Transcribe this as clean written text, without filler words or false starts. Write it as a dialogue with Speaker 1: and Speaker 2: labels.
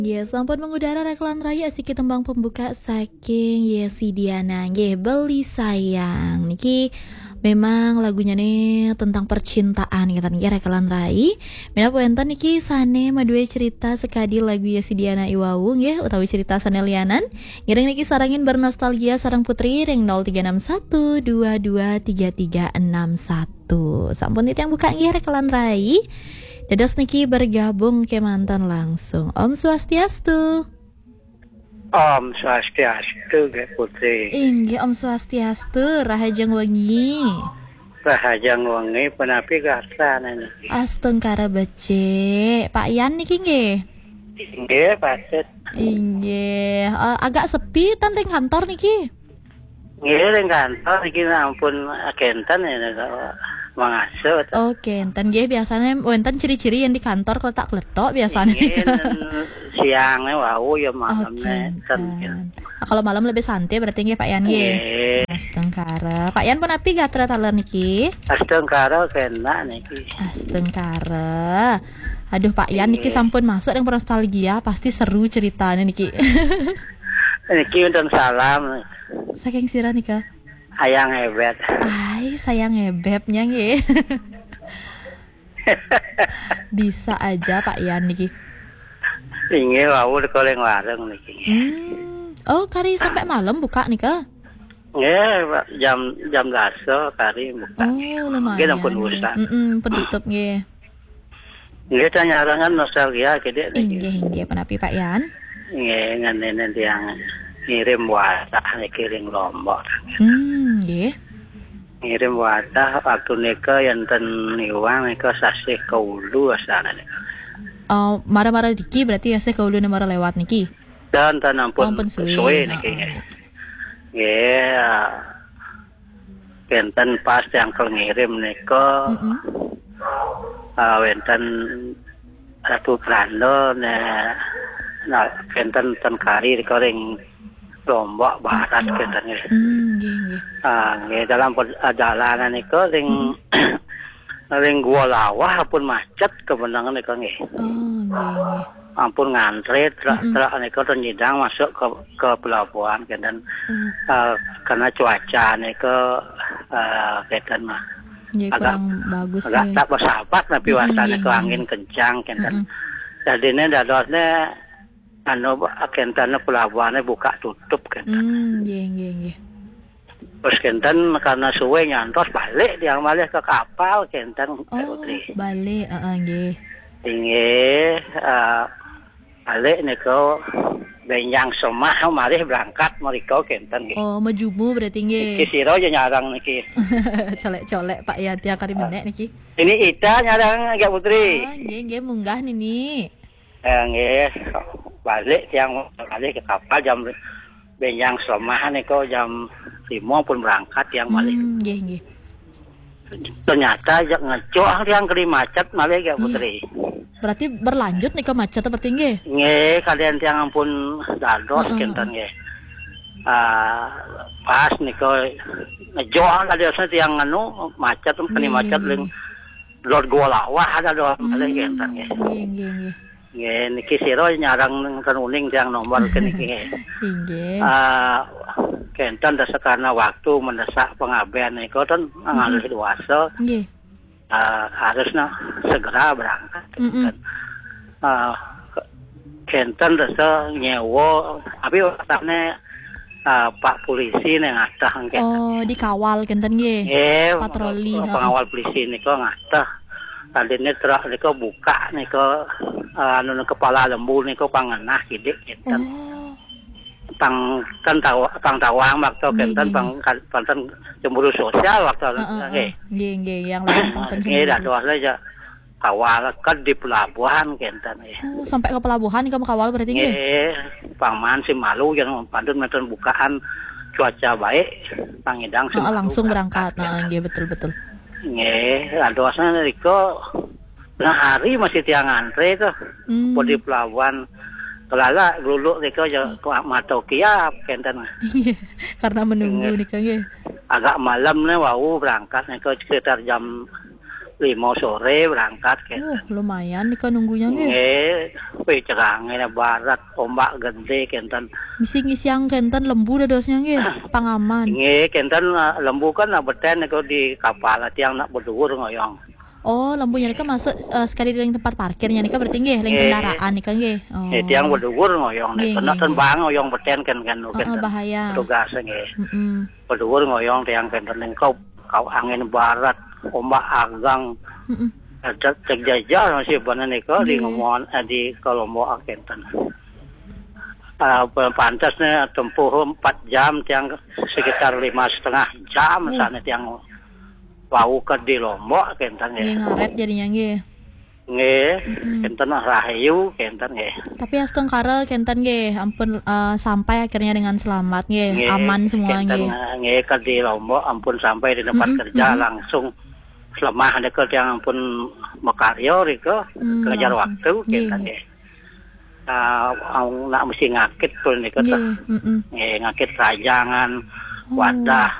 Speaker 1: Ya, sampun mengudara reklan raya asiki tembang pembuka saking Yesi Diana. Nggih, Beli Sayang. Niki memang lagunya nih tentang percintaan kita nih reklan rai. Mina wonten niki sane madue cerita sekadi lagu Yesi Diana Iwawu nggih utawi cerita sane lianan. Ngiring niki sarangin bernostalgia sarang putri ring 0361223361. Sampun itu yang buka nggih reklan rai. Dados niki bergabung ke mantan langsung. Om Swastiastu.
Speaker 2: Om Swastiastu, Gek Putri.
Speaker 1: Inggih Om Swastiastu, rahajeng wengi.
Speaker 2: Rahajeng wengi penapi garsa nani.
Speaker 1: Astengkara becik. Pak Yan niki nggih.
Speaker 2: Inggih, patut.
Speaker 1: Inggih, agak sepi tan ring kantor niki.
Speaker 2: Nggih, ring kantor iki ampun agenten ya mangasuh.
Speaker 1: Oke, enten nggih biasanya wonten ciri-ciri yang di kantor kletak kletok biasanya.
Speaker 2: Nggih, siangnya wau ya malamnya.
Speaker 1: Kalau malam lebih santai berarti nggih Pak Yan nggih. Astengkara. Pak Yan pun api gatra taler niki.
Speaker 2: Astengkara kena niki.
Speaker 1: Astengkara. Aduh Pak Yan niki sampun masuk yang nostalgia pasti seru ceritanya niki.
Speaker 2: Niki untung salam.
Speaker 1: Saking sira nika.
Speaker 2: Ayang hebat.
Speaker 1: Ay, sayang hebebnya nggih. Bisa aja Pak Yan niki.
Speaker 2: Inggih wau koleng warung niki.
Speaker 1: Oh, kari sampai malam buka nika?
Speaker 2: Nggih, jam 10 kari buka.
Speaker 1: Oh, lumayan.
Speaker 2: Nggih ampun usaha.
Speaker 1: Penutup nggih.
Speaker 2: Nggih tanya arangan nostalgia gede niki.
Speaker 1: Inggih, penapi Pak Yan?
Speaker 2: Nggih ngene tiang ngirim WhatsApp niki ring Lombok.
Speaker 1: Nggih.
Speaker 2: Ngirim WhatsApp waktu nika enten niwang nika sasih kaulu asana nika.
Speaker 1: Oh, marah-marah diki berarti ya saya kaulu marah lewat niki.
Speaker 2: Dan ampun suwe niki. Nggih. Enten pas yang ngirim nika. Wenten Ratu Prando nah enten kari nika ring Lombok Barat kenten nggih. Nggih dalam perjalanan niku ring Gua Lawah pun macet kemenangan niku nggih.
Speaker 1: Nggih.
Speaker 2: Ampun ngantri truk niku nyidang masuk ke pelabuhan kenten karena cuaca niku kenten mah
Speaker 1: agak kurang bagus
Speaker 2: agak tak bersahabat tapi wasane ke angin kencang kenten. Jadine dadosne kenten pelabuhannya buka tutup kan.
Speaker 1: Nggih.
Speaker 2: Terus kenten karena suwe nyantos balik dia malih ke kapal kenten Putri.
Speaker 1: Balik nggih.
Speaker 2: Inggih balik niku benjang somah malih berangkat mriko kenten nggih.
Speaker 1: Oh, mejumu berarti nggih.
Speaker 2: Iki sira aja nyarang niki.
Speaker 1: Colek-colek Pak ya tiap kali menek niki.
Speaker 2: Ini Ida nyarang Gak Putri.
Speaker 1: Nggih munggah nini.
Speaker 2: Nggih. Balik tiang balik ke kapal jam benjang somah niku jam 5 pun berangkat yang malih.
Speaker 1: Nggih.
Speaker 2: Ternyata ngecoh yang kali macet malih Gak Putri.
Speaker 1: Berarti berlanjut nih ke macet seperti nggih.
Speaker 2: Nggih, kalian tiang ampun dados kenten nggih. Pas niku ngejoh kalian tiang anu macet macet ling Lord Gua Lawah ada doang malih kenten nggih.
Speaker 1: Nggih.
Speaker 2: Nggih niki sira nyarang ten uning tiang nomor niki nggih.
Speaker 1: Nggih.
Speaker 2: Kenten karena waktu mendesak pengabdian niku ten ngalih dewasa.
Speaker 1: Nggih.
Speaker 2: Harusnya segera berangkat. Kenten desa nyewa tapi waktunya Pak polisi ning ngatah kenten.
Speaker 1: Oh, dikawal kenten nggih. Patroli.
Speaker 2: Pengawal polisi niku ngatah. Tadine truk niku buka niku anu kepala lembu niku pangenah kidik kenten. Pang tawang waktu kenten panten cemburu sosial waktu
Speaker 1: nggih yang lain
Speaker 2: nggih dados aja kawal kan di pelabuhan kenten
Speaker 1: Oh, sampai ke pelabuhan kamu kawal berarti nggih.
Speaker 2: Paman si malu yang pantun meten bukaan cuaca baik pangidang
Speaker 1: langsung berangkat. Nggih betul.
Speaker 2: Nggih dadosna niku hari masih tiang antre tuh di pelabuhan. Kelala dulu niku ya mato kiap kenten.
Speaker 1: Karena menunggu niku nggih.
Speaker 2: Agak malam nih wau berangkat niku sekitar jam 5 sore berangkat gitu.
Speaker 1: Lumayan nih kan nunggunya nggih.
Speaker 2: Nggih, cerangnya barat ombak gede kenten.
Speaker 1: Misi ngisiang kenten lembu dadosnya nggih, pangaman.
Speaker 2: Nggih, kenten lembu kan beten niku di kapal tiang nak berduur ngoyong.
Speaker 1: Oh, lembunya nika masuk sekali di tempat parkirnya nika berarti nggih, ling kendaraan nika nggih. Oh.
Speaker 2: Tiang berduur ngoyong nih, kena tembang ngoyong beten kan
Speaker 1: bahaya.
Speaker 2: Tugas nggih. Berduur ngoyong tiang kenten ning kau angin barat, ombak agang. Ada terjajah masih benar niku di ngomong di Kolombo kenten. Pantasnya tempuh 4 jam tiang sekitar 5,5 jam sana tiang bau ke di Lombok kenten nggih.
Speaker 1: Ngaret jadinya nggih.
Speaker 2: Nggih, kenten rahayu kenten nggih.
Speaker 1: Tapi astengkara kenten nggih, ampun sampai akhirnya dengan selamat nggih, aman semua nggih.
Speaker 2: Nggih ke di Lombok ampun sampai di tempat kerja langsung selemah dekat yang ampun makaryo riko kejar waktu kenten nggih. Nak mesti ngakit pun niku teh. Nggih, ngakit rajangan wadah